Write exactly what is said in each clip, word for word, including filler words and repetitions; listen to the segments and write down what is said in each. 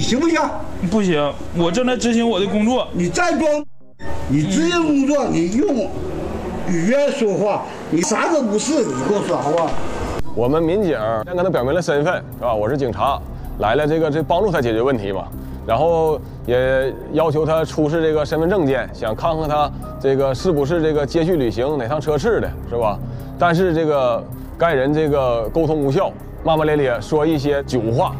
行不行？ 不行，我正在执行我的工作。 你再装，你执行工作，你用语言说话，你啥都不是，你给我说好吧？ 我们民警先跟他表明了身份，是吧？我是警察，来了这个这帮助他解决问题嘛。然后也要求他出示这个身份证件，想看看他这个是不是这个接续旅行哪趟车次的，是吧？但是这个该人这个沟通无效，骂骂咧咧，说一些酒话。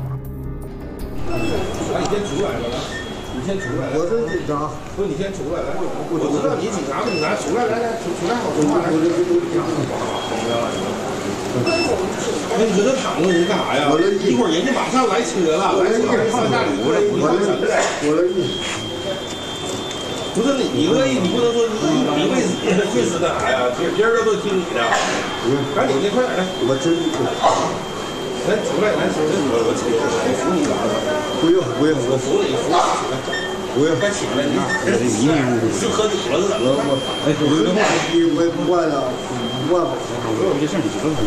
来，你先出来吧，来，你先出来。 我是警察， 不，你先出来，来，我知道你警察不警察，出来，来来，出出来，好说话，来。那你搁这躺着，你干啥呀？一会儿人家马上来车了，来车上下里过来，不是我乐意。 不是你，你乐意，你不能说你你为为死干啥呀？别别人都听你的，赶紧的，快点的， 我真来出来，来出来，我我起来，我扶你咋的？ 不用不用， 我扶你，扶你， 不用， 快起来，你这迷迷糊糊，就喝酒了是怎么？ 我哎，我我也不惯了，不惯了。 我有些事你知道吗？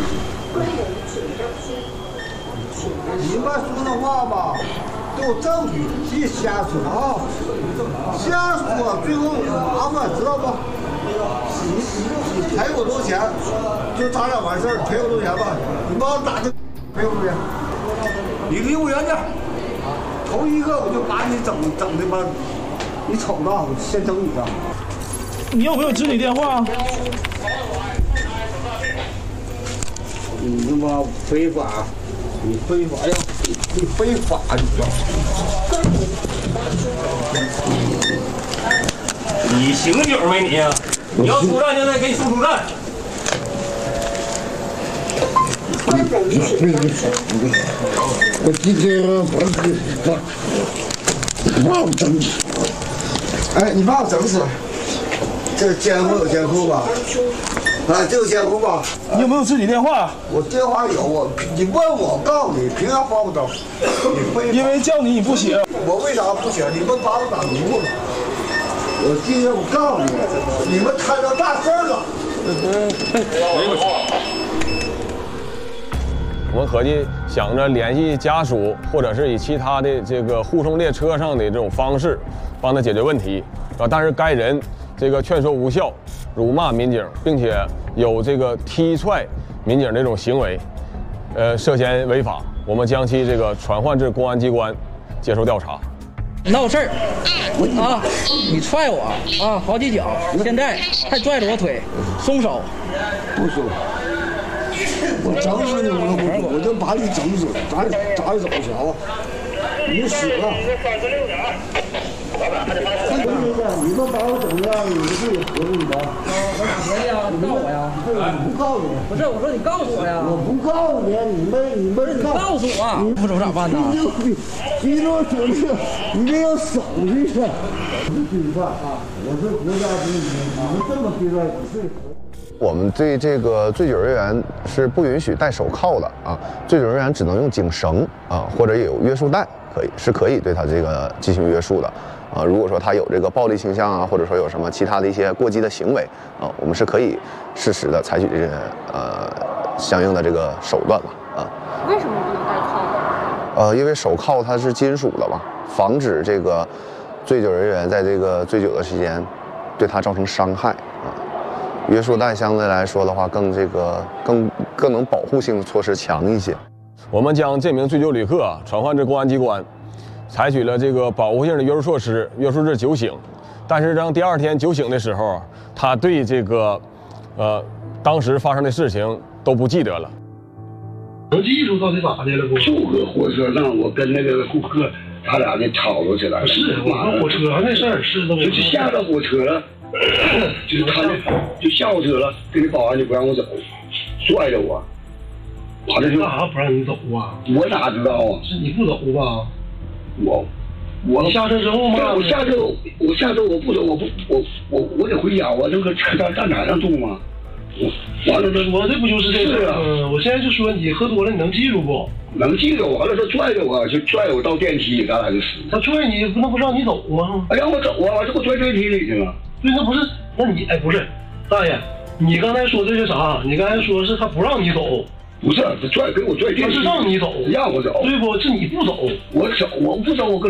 你们说的话吧，都有证据，别瞎说啊！瞎说最后有麻烦，知道不？你你你赔我多少钱？就咱俩完事儿，赔我多少钱吧？你帮我打听，赔我多少钱？你离我远点。头一个我就把你整整的吧，你瞅着，我先整你的。 你有没有子女电话？ 你他妈非法！你非法呀！你非法！你知道？ 你醒酒没你？你要出站，现在给你送出站。 我今天我我把我整死！哎，你把我整死！这监控有监控吧？啊，这有监控吧？ 你有没有自己电话？ 我电话有，我你问我，我告诉你，凭啥把我整？ 因为叫你你不行。 我为啥不行？你们把我打迷糊了。我今天我告诉你，你们摊到大事了。 我们合计想着联系家属，或者是以其他的这个护送列车上的这种方式，帮他解决问题啊。但是该人这个劝说无效，辱骂民警，并且有这个踢踹民警这种行为，呃，涉嫌违法。我们将其这个传唤至公安机关接受调查。 闹事儿啊！你踹我啊，好几脚，现在还拽着我腿，松手！ 不松。我整死你我都不做，我就把你整死，咱咱走去啊！你死了！你们把我整这样，你们自己合理吧？ 我打别的呀？你告我呀？ 你不告诉我？ 不是，我说你告诉我呀！ 我不告诉你，你们你们你告诉我，你不走咋办呢？ 你你给我说这，你得有手续的。不是规范啊，我是国家公民，你们这么规范不是。 我们对这个醉酒人员是不允许戴手铐的啊，醉酒人员只能用警绳啊，或者有约束带，可以是可以对他这个进行约束的啊。如果说他有这个暴力倾向啊，或者说有什么其他的一些过激的行为啊，我们是可以适时的采取这些呃相应的这个手段吧啊。 为什么不能戴铐呢？ 呃，因为手铐它是金属的嘛，防止这个醉酒人员在这个醉酒的期间对他造成伤害啊。约束带相对来说的话，更这个更更能保护性措施强一些。 我们将这名醉酒旅客传唤至公安机关，采取了这个保护性的约束措施，约束至酒醒。但是当第二天酒醒的时候，他对这个呃当时发生的事情都不记得了。 能记住到底咋的了不？ 就搁火车上，我跟那个顾客他俩就吵吵起来了。 是，我说火车上那事儿是都就下了火车了。就是他就就下火车了，跟那保安就不让我走，拽着我，他这就干啥不让你走啊？ 我哪知道啊？ 是你不走吧？ 我我你下车之后吗？ 我下车我下车我不走，我不我我我得回家，我这个车站站台上住吗？我完了这我这不就是这个？嗯，我现在就说你喝多了，你能记住不？ 能记住，完了他拽着我，就拽我到电梯里，咱俩就死。 他拽你，不能不让你走吗？ 哎，让我走啊！我这不拽电梯里去了。 对，那不是，那你哎，不是，大爷，你刚才说这是啥？你刚才说是他不让你走， 不是，他拽给我拽电梯， 他是让你走， 让我走， 对不？是你不走， 我走，我不走，我跟